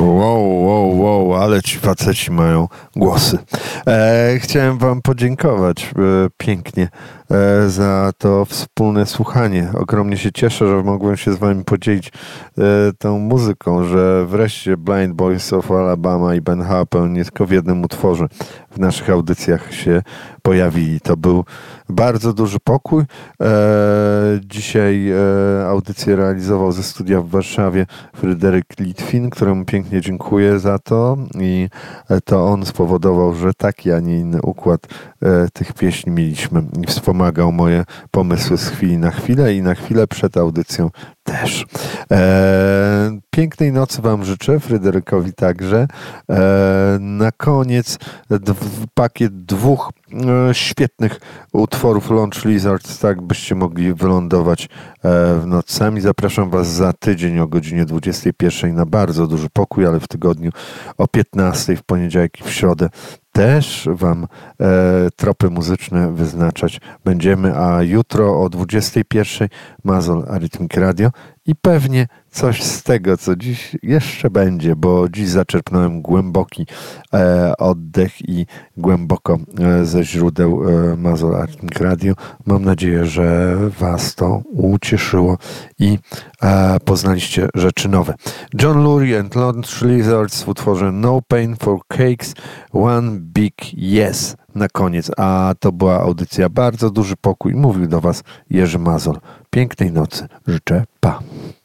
Wow, ale ci faceci mają głosy. Chciałem wam podziękować pięknie za to wspólne słuchanie. Ogromnie się cieszę, że mogłem się z wami podzielić tą muzyką, że wreszcie Blind Boys of Alabama i Ben Harper nie tylko w jednym utworze w naszych audycjach się pojawili. To był bardzo duży pokój. Dzisiaj audycję realizował ze studia w Warszawie Fryderyk Litwin, któremu pięknie dziękuję za to i to on spowodował, że taki, a nie inny układ tych pieśni mieliśmy i wspomagał moje pomysły z chwili na chwilę i na chwilę przed audycją też. Pięknej nocy wam życzę, Fryderykowi także. Na koniec pakiet dwóch świetnych utworów Launch Lizards, tak byście mogli wylądować w noc sami. Zapraszam was za tydzień o godzinie 21 na bardzo duży pokój, ale w tygodniu o 15 w poniedziałek i w środę też wam tropy muzyczne wyznaczać będziemy, a jutro o 21 Mazol Arytmik Radio i pewnie coś z tego, co dziś jeszcze będzie, bo dziś zaczerpnąłem głęboki oddech i głęboko ze źródeł Mazol Arytmik Radio. Mam nadzieję, że was to ucieszyło i poznaliście rzeczy nowe. John Lurie and Launch Lizards w utworze No Pain for Cakes, One Big Yes na koniec. A to była audycja Bardzo Duży Pokój. Mówił do was Jerzy Mazur. Pięknej nocy życzę. Pa.